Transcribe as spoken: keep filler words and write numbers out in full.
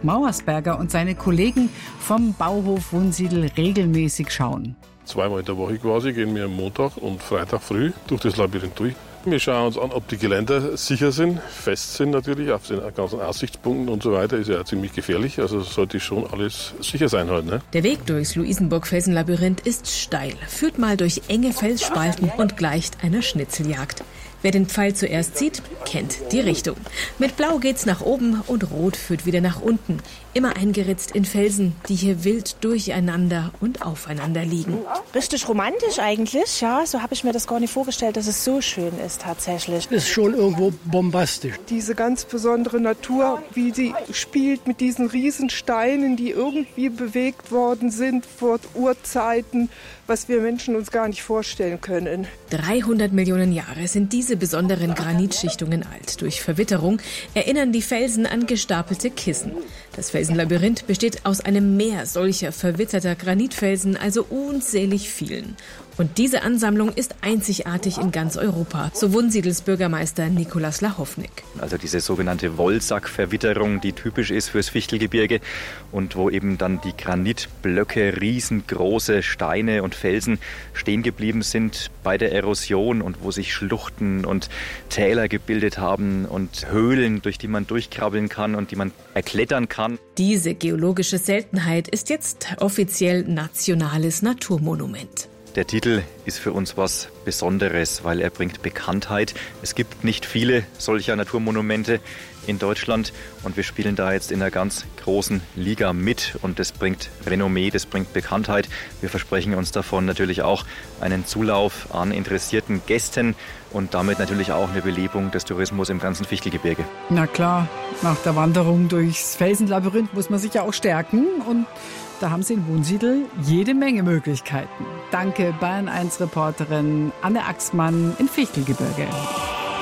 Mauersberger und seine Kollegen vom Bauhof Wunsiedel regelmäßig schauen. Zweimal in der Woche quasi gehen wir am Montag und Freitag früh durch das Labyrinth durch. Wir schauen uns an, ob die Geländer sicher sind, fest sind natürlich, auf den ganzen Aussichtspunkten und so weiter. Ist ja ziemlich gefährlich, also sollte schon alles sicher sein heute. Ne? Der Weg durchs Luisenburg-Felsenlabyrinth ist steil, führt mal durch enge Felsspalten und gleicht einer Schnitzeljagd. Wer den Pfeil zuerst sieht, kennt die Richtung. Mit Blau geht's nach oben und Rot führt wieder nach unten. Immer eingeritzt in Felsen, die hier wild durcheinander und aufeinander liegen. Richtig romantisch eigentlich, ja. So habe ich mir das gar nicht vorgestellt, dass es so schön ist tatsächlich. Ist schon irgendwo bombastisch. Diese ganz besondere Natur, wie sie spielt mit diesen Riesensteinen, die irgendwie bewegt worden sind vor Urzeiten, was wir Menschen uns gar nicht vorstellen können. dreihundert Millionen Jahre sind diese besonderen Granitschichtungen alt. Durch Verwitterung erinnern die Felsen an gestapelte Kissen. Das Felsenlabyrinth besteht aus einem Meer solcher verwitterter Granitfelsen, also unzählig vielen. Und diese Ansammlung ist einzigartig in ganz Europa, so Wunsiedels Bürgermeister Nikolaus Lachownik. Also diese sogenannte Wollsackverwitterung, die typisch ist fürs Fichtelgebirge und wo eben dann die Granitblöcke, riesengroße Steine und Felsen stehen geblieben sind bei der Erosion und wo sich Schluchten und Täler gebildet haben und Höhlen, durch die man durchkrabbeln kann und die man erklettern kann. Diese geologische Seltenheit ist jetzt offiziell nationales Naturmonument. Der Titel ist für uns was Besonderes, weil er bringt Bekanntheit. Es gibt nicht viele solcher Naturmonumente in Deutschland und wir spielen da jetzt in einer ganz großen Liga mit und das bringt Renommee, das bringt Bekanntheit. Wir versprechen uns davon natürlich auch einen Zulauf an interessierten Gästen und damit natürlich auch eine Belebung des Tourismus im ganzen Fichtelgebirge. Na klar, nach der Wanderung durchs Felsenlabyrinth muss man sich ja auch stärken und da haben Sie in Wunsiedel jede Menge Möglichkeiten. Danke Bayern eins Reporterin Anne Axmann in Fichtelgebirge.